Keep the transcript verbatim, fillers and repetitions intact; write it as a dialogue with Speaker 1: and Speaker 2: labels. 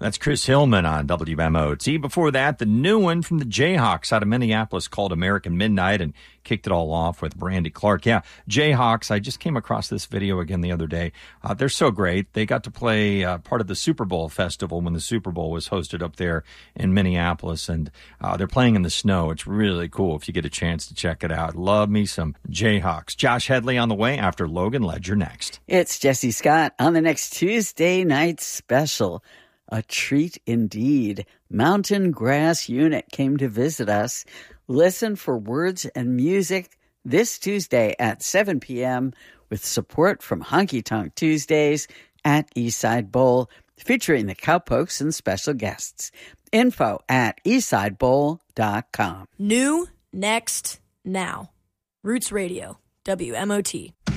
Speaker 1: That's Chris Hillman on W M O T. Before that, the new one from the Jayhawks out of Minneapolis called American Midnight, and kicked it all off with Brandy Clark. Yeah, Jayhawks, I just came across this video again the other day. Uh, they're so great. They got to play uh, part of the Super Bowl festival when the Super Bowl was hosted up there in Minneapolis, and uh, they're playing in the snow. It's really cool if you get a chance to check it out. Love me some Jayhawks. Josh Headley on the way after Logan Ledger next.
Speaker 2: It's Jesse Scott on the next Tuesday night special. A treat indeed. Mountain Grass Unit came to visit us. Listen for words and music this Tuesday at seven p.m. with support from Honky Tonk Tuesdays at Eastside Bowl, featuring the Cowpokes and special guests. Info at eastside bowl dot com.
Speaker 3: New, next, now. Roots Radio, W M O T.